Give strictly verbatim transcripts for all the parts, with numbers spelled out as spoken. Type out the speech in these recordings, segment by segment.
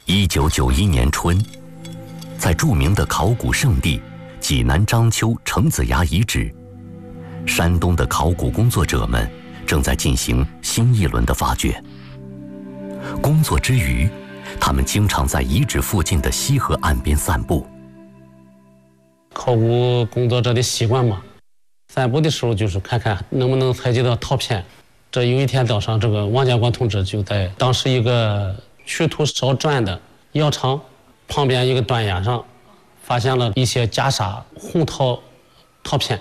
一九九一年春，在著名的考古圣地济南章丘程子崖遗址，山东的考古工作者们正在进行新一轮的发掘。工作之余，他们经常在遗址附近的西河岸边散步。 考古工作者的习惯嘛，散步的时候就是看看能不能采集到陶片。这有一天早上，这个王建国同志就在当时一个取土烧砖的窑厂旁边一个断崖上，发现了一些袈裟红陶陶片。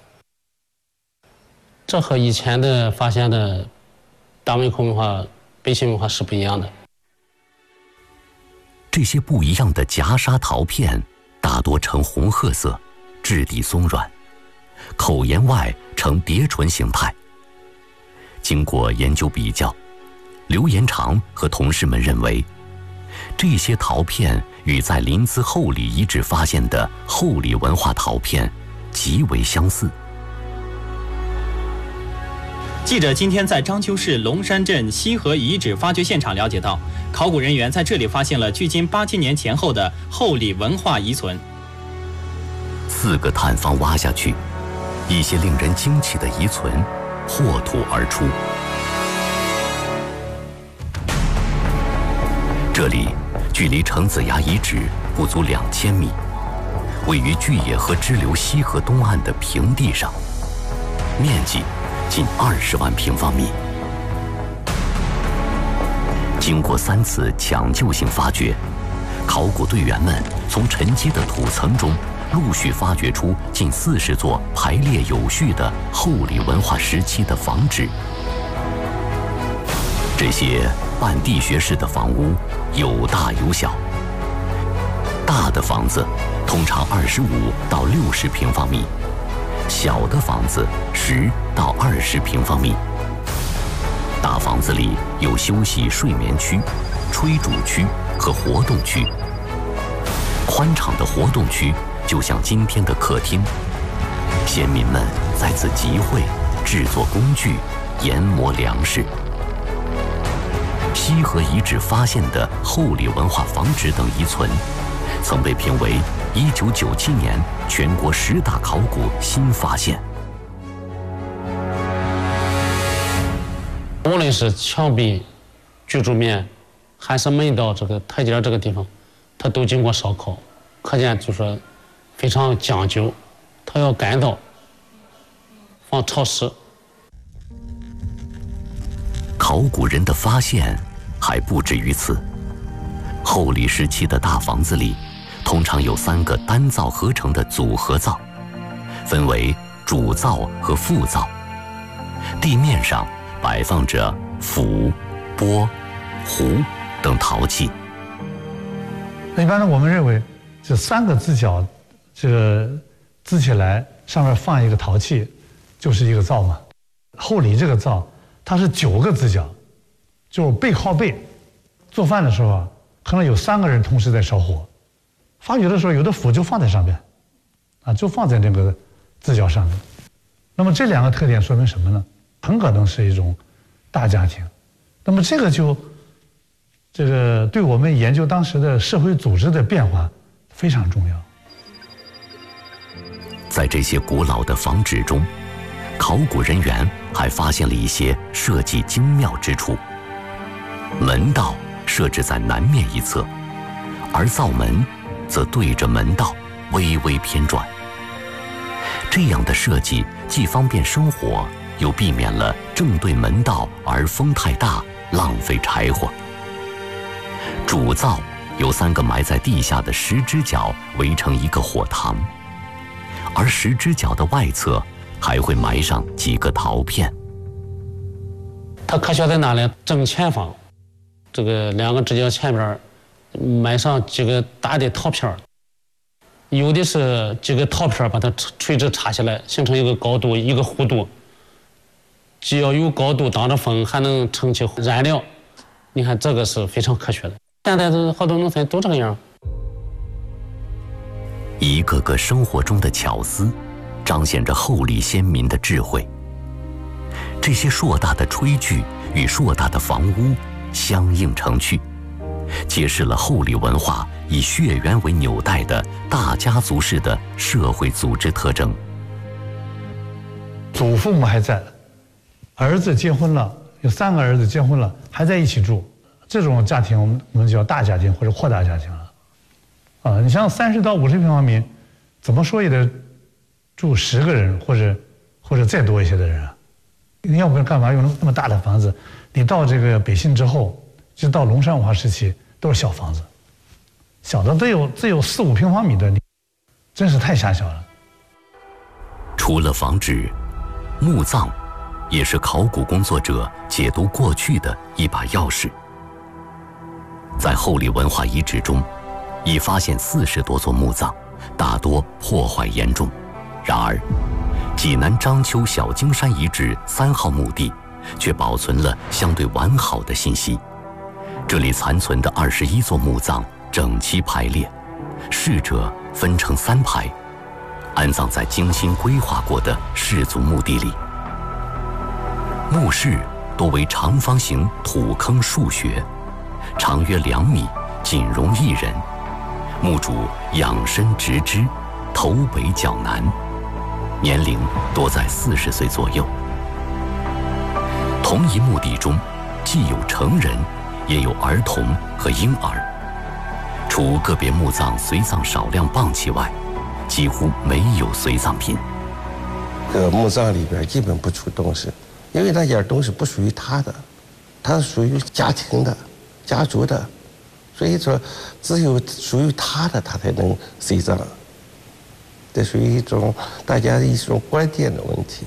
这和以前的发现的大汶口文化、北秦文化是不一样的。 这些不一样的袈裟陶片大多呈红褐色，质地松软，口沿外呈蝶唇形态。经过研究比较，刘延长和同事们认为，这些陶片与在临淄后里遗址发现的后里文化陶片极为相似。 记者今天在章丘市龙山镇西河遗址发掘现场了解到，考古人员在这里发现了距今八千年前后的后里文化遗存。 四个探方挖下去，一些令人惊奇的遗存破土而出。这里距离程子崖遗址不足两千米，位于巨野河支流西河东岸的平地上，面积近二十万平方米。经过三次抢救性发掘，考古队员们从沉积的土层中陆续发掘出近四十座排列有序的后里文化时期的房址。这些半地穴式的房屋有大有小，大的房子通常二十五到六十平方米，小的房子十到二十平方米。大房子里有休息睡眠区、炊煮区和活动区。宽敞的活动区就像今天的客厅，先民们在此集会、制作工具、研磨粮食。西河遗址发现的后里文化房址等遗存，曾被评为一九九七年全国十大考古新发现。 无论是墙壁、居住面，还是门道这个台阶这个地方，它都经过烧烤，可见就说非常讲究，它要干燥，防潮湿。 考古人的发现还不止于此。后里时期的大房子里，通常有三个单灶合成的组合灶，分为主灶和副灶。地面上摆放着釜、钵、壶等陶器。 一般呢，我们认为这三个支脚，这个支起来，上面放一个陶器，就是一个灶嘛。后里这个灶，它是九个支脚，就是背靠背。做饭的时候啊，可能有三个人同时在烧火。发掘的时候，有的釜就放在上面，啊，就放在那个支脚上面。那么这两个特点说明什么呢？很可能是一种大家庭。那么这个就这个对我们研究当时的社会组织的变化非常重要。 在这些古老的房址中，考古人员还发现了一些设计精妙之处。门道设置在南面一侧，而灶门则对着门道微微偏转。这样的设计既方便生火，又避免了正对门道而风太大浪费柴火。主灶由三个埋在地下的十支脚围成一个火塘，而十支脚的外侧还会埋上几个陶片。 它科学在哪里？正前方，这个两个支脚前边埋上几个大的陶片，有的是几个陶片把它垂直插下来，形成一个高度一个弧度，既要有高度挡着风，还能盛起燃料。你看这个是非常科学的，现在的好多农村都这个样。 一个个生活中的巧思，彰显着后里先民的智慧。这些硕大的炊具与硕大的房屋相映成趣， 揭示了后李文化以血缘为纽带的大家族式的社会组织特征。 祖父母还在，儿子结婚了，有三个儿子结婚了，还在一起住，这种家庭我们我们叫大家庭或者扩大家庭了。啊，你像三十到五十平方米，怎么说也得住十个人或者或者再多一些的人啊。你要不然干嘛用那么大的房子？你到这个北信之后，就到龙山文化时期都是小房子，小的都有只有四五平方米的，真是太狭小了。 除了房址，墓葬也是考古工作者解读过去的一把钥匙。在后李文化遗址中，已发现四十多座墓葬，大多破坏严重。然而，济南章丘小金山遗址三号墓地却保存了相对完好的信息。这里残存的二十一座墓葬整齐排列，逝者分成三排，安葬在精心规划过的氏族墓地里。墓室多为长方形土坑数穴，长约两米，仅容一人。墓主仰身直肢，头北脚南，年龄多在四十岁左右。同一墓地中，既有成人，也有儿童和婴儿。除个别墓葬随葬少量贮器外，几乎没有随葬品。 这个墓葬里边基本不出东西，因为那件东西不属于他的，它属于家庭的、家族的，所以说只有属于他的，他才能随葬。这属于一种大家的一种观念的问题。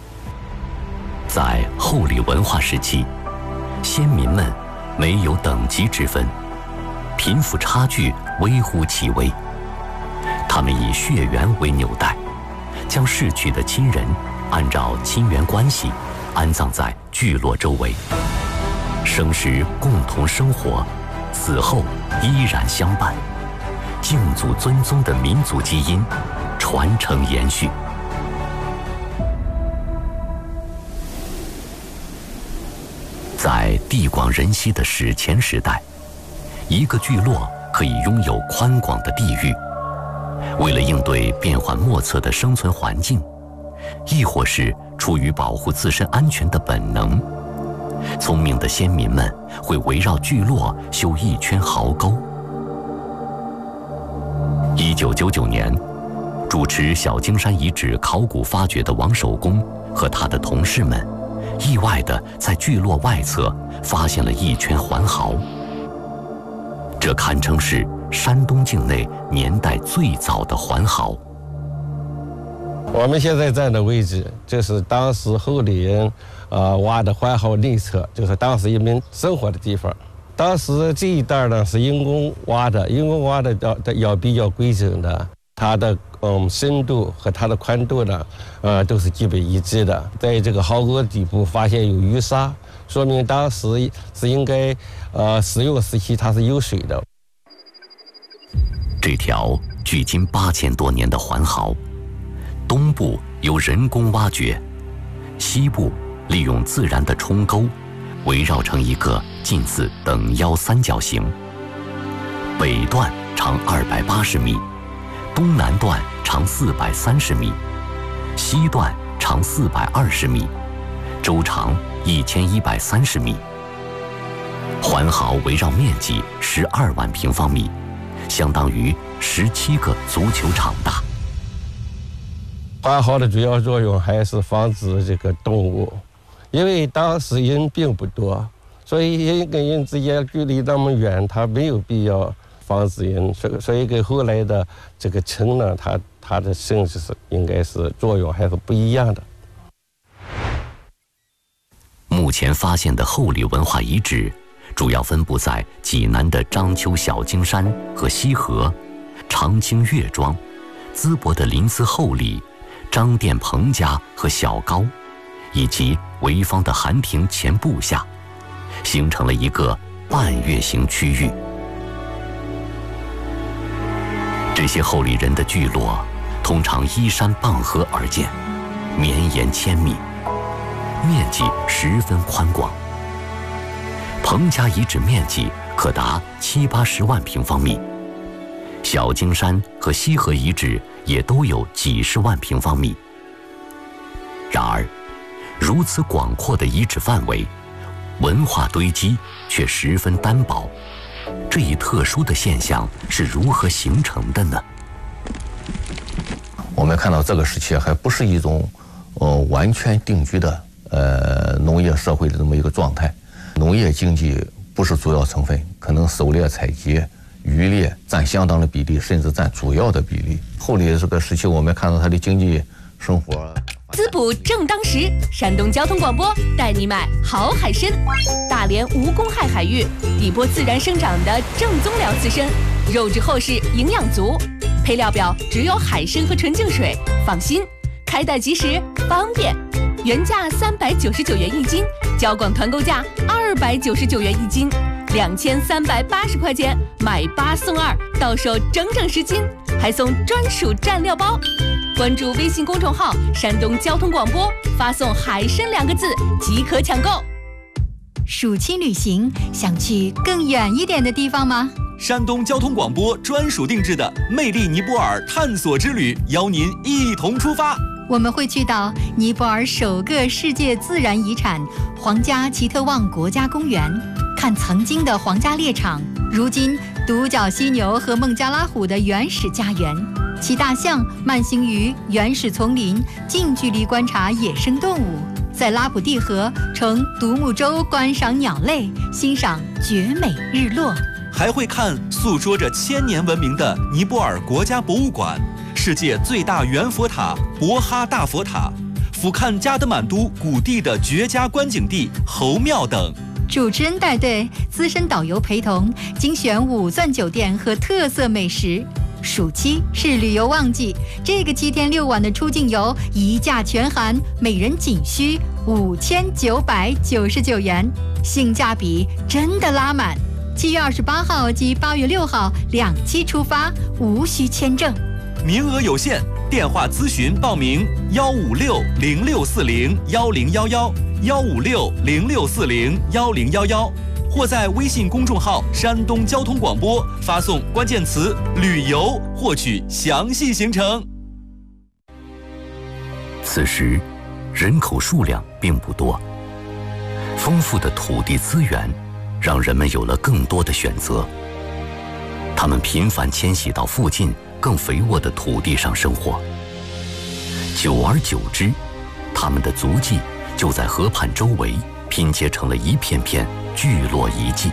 在后李文化时期，先民们没有等级之分，贫富差距微乎其微。他们以血缘为纽带，将逝去的亲人按照亲缘关系安葬在聚落周围，生时共同生活，死后依然相伴，敬祖尊宗的民族基因传承延续。在地广人稀的史前时代，一个聚落可以拥有宽广的地域。为了应对变幻莫测的生存环境，亦或是出于保护自身安全的本能，聪明的先民们会围绕聚落修一圈壕沟。一九九九年，主持小金山遗址考古发掘的王守公和他的同事们，意外地在聚落外侧发现了一圈环壕。这堪称是山东境内年代最早的环壕。 我们现在站的位置，就是当时后李人呃挖的环壕内侧，就是当时人民生活的地方。当时这一带呢是人工挖的，人工挖的要要比较规整的，它的嗯深度和它的宽度呢，呃都是基本一致的。在这个壕沟底部发现有淤沙，说明当时是应该呃使用时期它是有水的。 这条距今八千多年的环壕，东部由人工挖掘，西部利用自然的冲沟，围绕成一个近似等腰三角形。北段长二百八十米，东南段长四百三十米，西段长四百二十米，周长一千一百三十米。环壕围绕面积十二万平方米，相当于十七个足球场大。 环壕的主要作用还是防止这个动物，因为当时人并不多，所以人跟人之间距离那么远，它没有必要防止人，所以所以跟后来的这个城呢，它它的性质是应该是作用还是不一样的。 目前发现的后李文化遗址，主要分布在济南的章丘小金山和西河、长清岳庄、淄博的临淄后李、张店彭家和小高，以及潍坊的韩亭前部下，形成了一个半月形区域。这些后李人的聚落通常依山傍河而建，绵延千米，面积十分宽广。 彭家遗址面积可达七八十万平方米，小金山和西河遗址也都有几十万平方米。然而，如此广阔的遗址范围，文化堆积却十分单薄，这一特殊的现象是如何形成的呢？ 我们看到这个时期还不是一种呃完全定居的呃农业社会的这么一个状态，农业经济不是主要成分，可能狩猎采集、渔猎占相当的比例，甚至占主要的比例。后里这个时期，我们看到它的经济生活。 滋补正当时，山东交通广播带你买好海参，大连无公害海域，底波自然生长的正宗辽刺参，肉质厚实，营养足。配料表只有海参和纯净水，放心，开袋即时，方便。原价三百九十九元一斤，交广团购价二百九十九元一斤，两千三百八十块钱买八送二，到手整整十斤，还送专属蘸料包。关注微信公众号“山东交通广播”，发送“海参”两个字即可抢购。 暑期旅行，想去更远一点的地方吗？ 山东交通广播专属定制的魅力尼泊尔探索之旅，邀您一同出发。 我们会去到尼泊尔首个世界自然遗产皇家奇特旺国家公园，看曾经的皇家猎场，如今独角犀牛和孟加拉虎的原始家园，骑大象慢行于原始丛林，近距离观察野生动物，在拉普蒂河乘独木舟观赏鸟类，欣赏绝美日落。 还会看诉说着千年文明的尼泊尔国家博物馆，世界最大圆佛塔博哈大佛塔，俯瞰加德满都古地的绝佳观景地侯庙等。 主持人带队，资深导游陪同，精选五钻酒店和特色美食。暑期是旅游旺季，这个七天六晚的出境游一价全含，每人仅需五千九百九十九元，性价比真的拉满。七月二十八号及八月六号两期出发，无需签证， 名额有限，电话咨询报名：幺五六零六四零幺零幺幺，幺五六零六四零幺零幺幺，或在微信公众号“山东交通广播”发送关键词“旅游”获取详细行程。 此时，人口数量并不多，丰富的土地资源让人们有了更多的选择。他们频繁迁徙到附近更肥沃的土地上生活，久而久之，他们的足迹就在河畔周围拼接成了一片片聚落遗迹。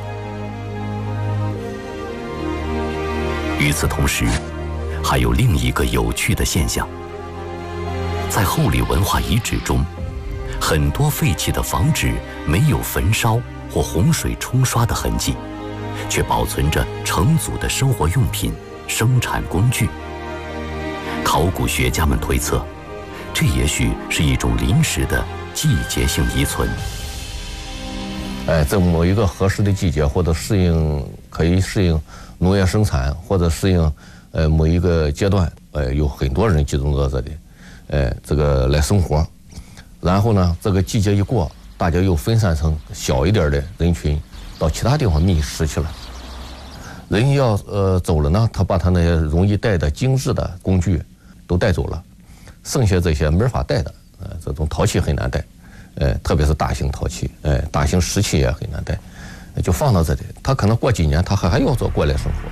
与此同时，还有另一个有趣的现象，在后里文化遗址中，很多废弃的房址没有焚烧或洪水冲刷的痕迹，却保存着成组的生活用品、生产工具。考古学家们推测，这也许是一种临时的季节性遗存。 哎，在某一个合适的季节，或者适应可以适应农业生产，或者适应呃某一个阶段，呃，有很多人集中到这里，呃，这个来生活。然后呢，这个季节一过，大家又分散成小一点的人群，到其他地方觅食去了。人要呃走了呢，他把他那些容易带的精致的工具都带走了，剩下这些没法带的，呃，这种陶器很难带，呃，特别是大型陶器，呃，大型石器也很难带，就放到这里。他可能过几年，他还还要做过来生活。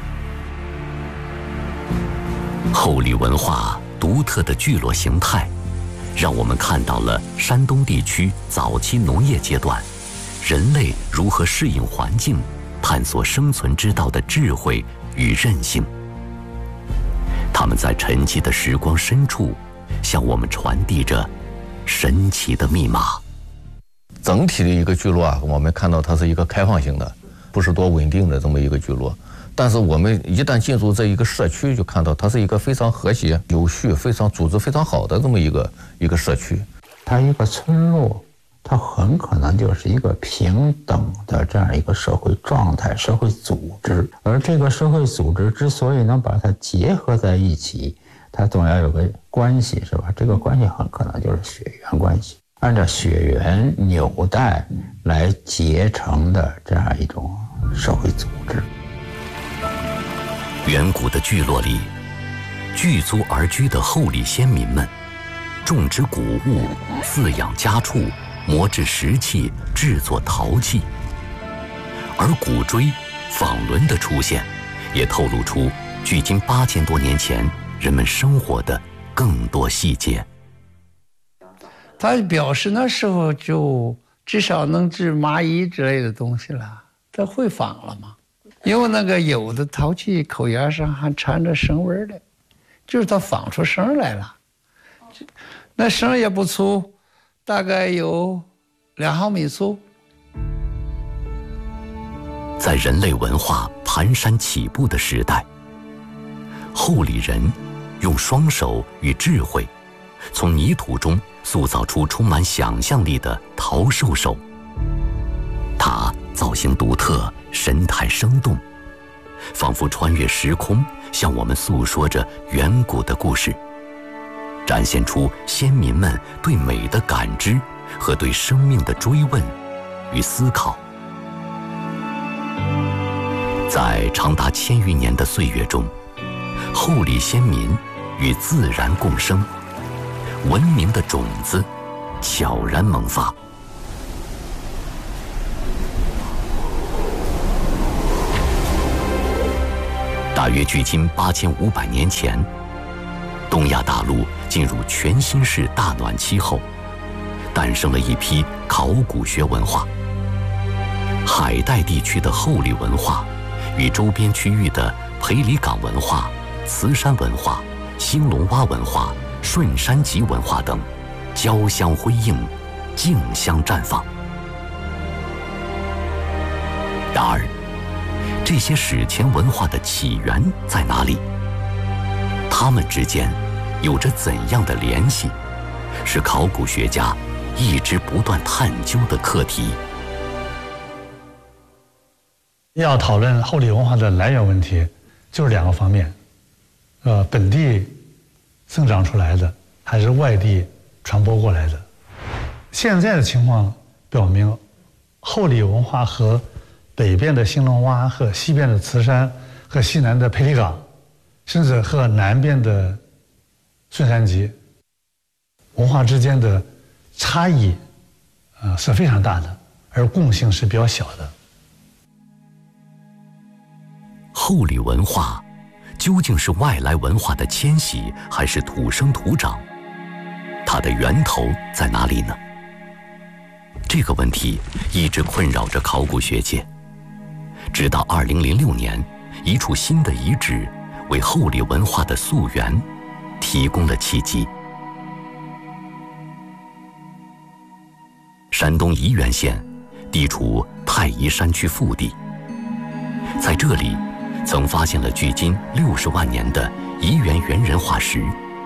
后里文化独特的聚落形态，让我们看到了山东地区早期农业阶段人类如何适应环境、探索生存之道的智慧与韧性。他们在沉寂的时光深处，向我们传递着神奇的密码。 整体的一个聚落啊，我们看到它是一个开放性的，不是多稳定的这么一个聚落。但是我们一旦进入这一个社区，就看到它是一个非常和谐、有序、非常组织非常好的这么一个一个社区。 它一个村落，它很可能就是一个平等的这样一个社会状态、社会组织。而这个社会组织之所以能把它结合在一起，它总要有个关系，是吧？这个关系很可能就是血缘关系。 按照血缘纽带来结成的这样一种社会组织。 远古的聚落里，聚族而居的后里先民们，种植谷物，饲养家畜，磨制石器，制作陶器。而古锥、纺轮的出现，也透露出距今八千多年前人们生活的更多细节。 他表示那时候就至少能制麻衣之类的东西了，他会纺了嘛？因为那个有的陶器口沿上还缠着绳纹的，就是他纺出绳来了。那绳也不粗，大概有两毫米粗。 在人类文化蹒跚起步的时代，后里人用双手与智慧，从泥土中塑造出充满想象力的陶兽手。它造型独特，神态生动，仿佛穿越时空，向我们诉说着远古的故事，展现出先民们对美的感知和对生命的追问与思考。在长达千余年的岁月中，后里先民与自然共生，文明的种子悄然萌发。大约距今八千五百年前，东亚大陆进入全新式大暖期后，诞生了一批考古学文化。海带地区的后里文化与周边区域的裴里岗文化、慈山文化、兴隆洼文化、顺山集文化等交相辉映，竞相绽放。然而，这些史前文化的起源在哪里？它们之间有着怎样的联系？是考古学家一直不断探究的课题。 要讨论后里文化的来源问题，就是两个方面，呃，本地生长出来的，还是外地传播过来的。现在的情况表明，后里文化和北边的兴隆洼和西边的慈山和西南的裴里岗，甚至和南边的顺山集文化之间的差异，呃，是非常大的，而共性是比较小的。 后里文化究竟是外来文化的迁徙，还是土生土长？它的源头在哪里呢？这个问题一直困扰着考古学界。直到二零零六年，一处新的遗址为后里文化的溯源提供了契机。山东沂源县地处太夷山区腹地，在这里曾发现了距今六十万年的沂源猿人化石。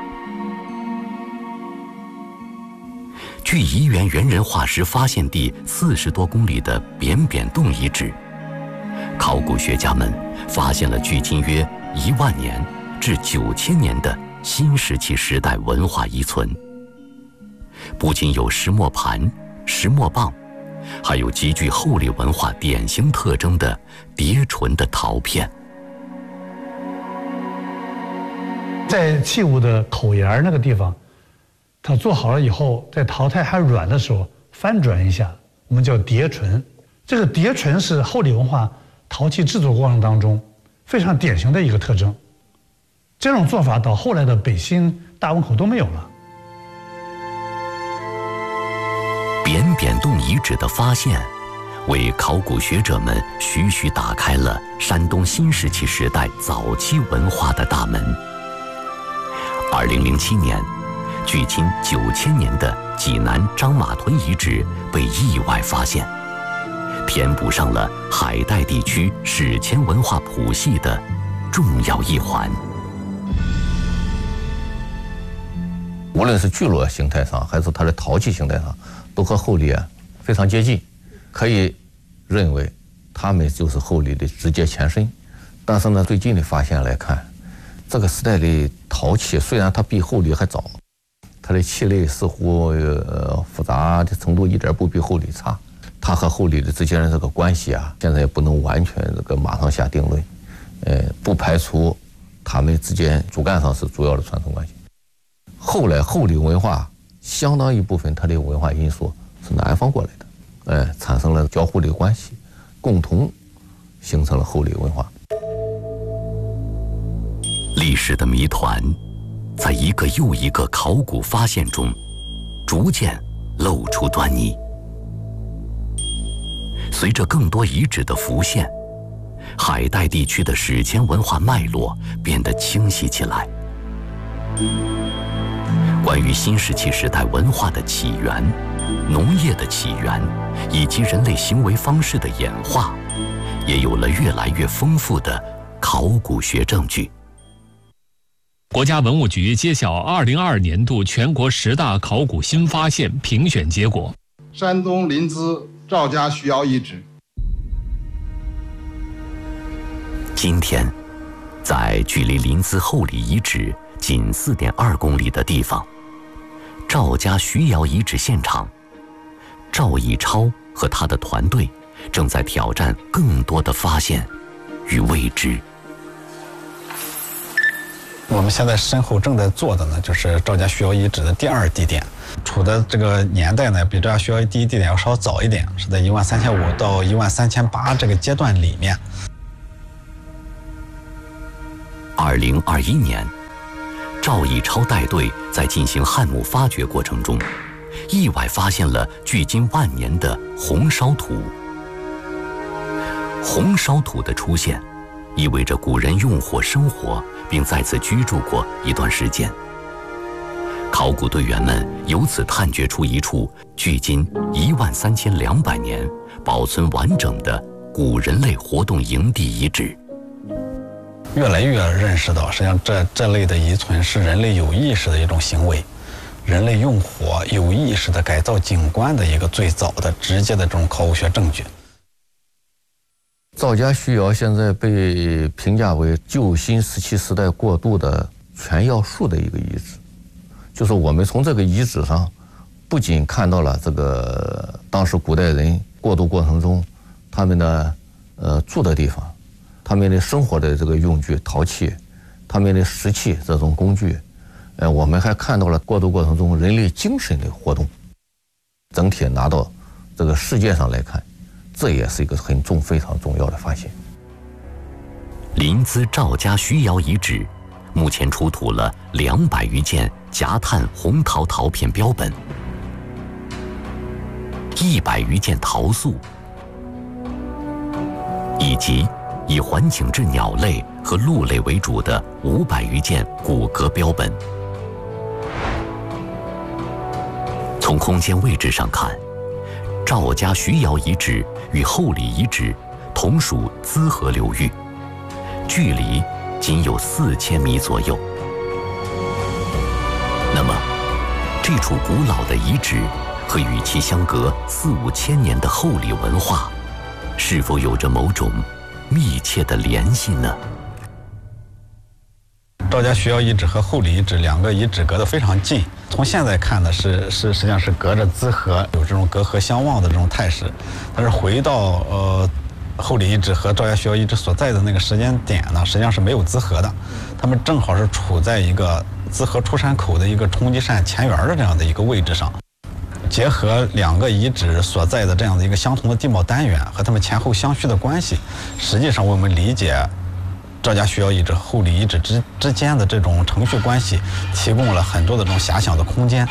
距沂源猿人化石发现地四十多公里的扁扁洞遗址，考古学家们发现了距今约一万年至九千年的新石器时代文化遗存。不仅有石磨盘、石磨棒，还有极具后里文化典型特征的叠唇的陶片。 在器物的口沿那个地方，它做好了以后，在陶态还软的时候翻转一下，我们叫叠唇。这个叠唇是后里文化陶器制作过程当中非常典型的一个特征。这种做法到后来的北新、大汶口都没有了。 扁扁洞遗址的发现，为考古学者们徐徐打开了山东新石器时代早期文化的大门。二零零七年，距今九千年的济南张马屯遗址被意外发现，填补上了海带地区史前文化谱系的重要一环。 无论是聚落形态上，还是它的陶器形态上，都和后里啊非常接近，可以认为它们就是后里的直接前身。但是呢，最近的发现来看，这个时代的陶器虽然它比后里还早， 它的气类似乎呃复杂的程度一点不比后里差。它和后里的之间的这个关系啊，现在也不能完全这个马上下定论，呃，不排除他们之间主干上是主要的传承关系。后来后里文化相当一部分它的文化因素是南方过来的，呃，产生了交互的关系，共同形成了后里文化。 历史的谜团，在一个又一个考古发现中，逐渐露出端倪。随着更多遗址的浮现，海带地区的史前文化脉络变得清晰起来。关于新石器时代文化的起源、农业的起源以及人类行为方式的演化，也有了越来越丰富的考古学证据。 国家文物局揭晓二零二二年度全国十大考古新发现评选结果。 山东临淄赵家徐窑遗址。 今天，在距离临淄后里遗址仅四点二公里的地方，赵家徐窑遗址现场，赵以超和他的团队正在挑战更多的发现与未知。 我们现在身后正在做的呢，就是赵家徐窑遗址的第二地点，处的这个年代呢，比赵家徐窑第一地点要稍早一点，是在一万三千五到一万三千八这个阶段里面。 二零二一年，赵以超带队在进行汉墓发掘过程中，意外发现了距今万年的红烧土。红烧土的出现，意味着古人用火生活，并在此居住过一段时间。考古队员们由此探掘出一处距今一万三千两百年、保存完整的古人类活动营地遗址。 越来越认识到，实际上这这类的遗存是人类有意识的一种行为，人类用火有意识的改造景观的一个最早的直接的这种考古学证据。 赵家徐窑现在被评价为旧新石器时代过渡的全要素的一个遗址，就是我们从这个遗址上，不仅看到了这个当时古代人过渡过程中他们的呃住的地方，他们的生活的这个用具陶器，他们的石器这种工具，呃，我们还看到了过渡过程中人类精神的活动。整体拿到这个世界上来看，这也是一个很重、非常重要的发现。 临淄赵家徐窑遗址目前出土了两百余件夹碳红陶陶片标本，一百余件陶塑，以及以环景志鸟类和鹿类为主的五百余件骨骼标本。从空间位置上看，赵家徐窑遗址与后里遗址同属淄河流域，距离仅有四千米左右。那么，这处古老的遗址和与其相隔四五千年的后里文化，是否有着某种密切的联系呢？ 赵家徐窑遗址和后里遗址两个遗址隔得非常近，从现在看呢，是是实际上是隔着淄河，有这种隔河相望的这种态势。但是回到呃后里遗址和赵家徐窑遗址所在的那个时间点呢，实际上是没有淄河的，他们正好是处在一个淄河出山口的一个冲积扇前缘的这样的一个位置上。结合两个遗址所在的这样的一个相同的地貌单元和它们前后相续的关系，实际上为我们理解赵家徐窑遗址和后里遗址之之间的这种程序关系提供了很多的这种遐想的空间。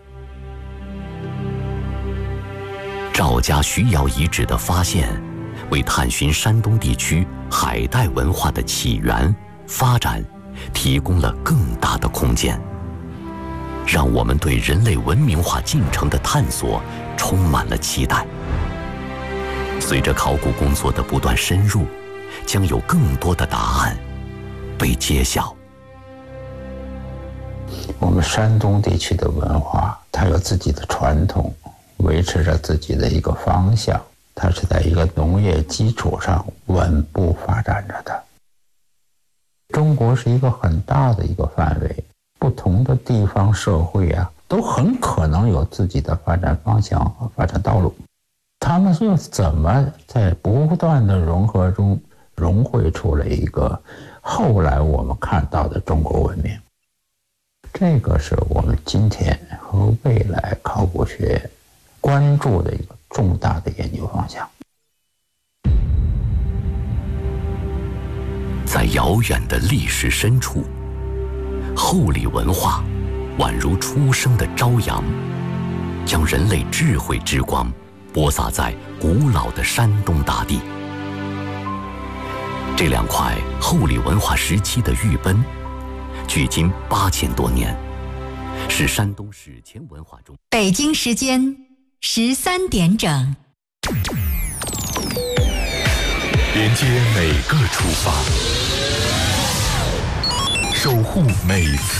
赵家徐窑遗址的发现，为探寻山东地区海带文化的起源、发展提供了更大的空间，让我们对人类文明化进程的探索充满了期待。随着考古工作的不断深入，将有更多的答案被揭晓。 我们山东地区的文化，它有自己的传统，维持着自己的一个方向，它是在一个农业基础上稳步发展着的。中国是一个很大的一个范围，不同的地方社会啊， 都很可能有自己的发展方向和发展道路。他们是怎么在不断的融合中融汇出了一个后来我们看到的中国文明？这个是我们今天和未来考古学关注的一个重大的研究方向。 在遥远的历史深处，后里文化宛如初升的朝阳，将人类智慧之光播撒在古老的山东大地。这两块后里文化时期的玉奔，距今八千多年，是山东史前文化中。 北京时间十三点整， 连接每个出发，守护每次